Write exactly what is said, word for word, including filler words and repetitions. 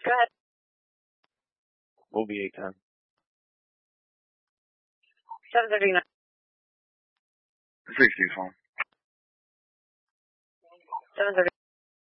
Go ahead. We'll be eight ten. seven thirty-nine. sixty is fine. seven thirty.